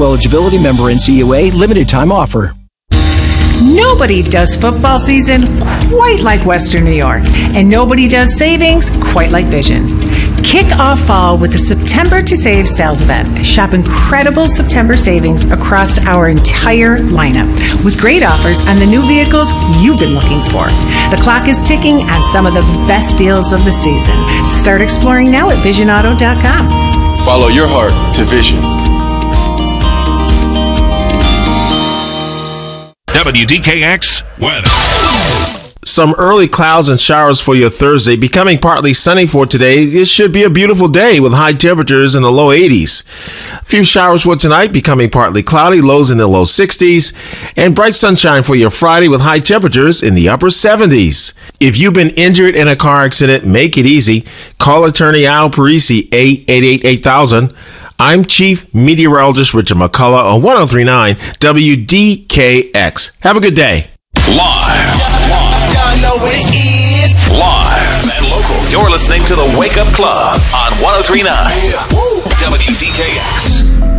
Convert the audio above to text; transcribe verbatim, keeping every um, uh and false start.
eligibility, member N C U A, limited time offer. Nobody does football season quite like Western New York, and nobody does savings quite like Vision. Kick off fall with the September to Save sales event. Shop incredible September savings across our entire lineup with great offers on the new vehicles you've been looking for. The clock is ticking on some of the best deals of the season. Start exploring now at vision auto dot com. Follow your heart to Vision. W D K X weather. Some early clouds and showers for your Thursday, becoming partly sunny for today. It should be a beautiful day with high temperatures in the low eighties. A few showers for tonight, becoming partly cloudy, lows in the low sixties, and bright sunshine for your Friday with high temperatures in the upper seventies. If you've been injured in a car accident, make it easy. Call attorney Al Parisi, eight eight eight, eight thousand. I'm Chief Meteorologist Richard McCullough on one oh three point nine W D K X. Have a good day. Live. Live and local. You're listening to the Wake Up Club on one oh three point nine W D K X.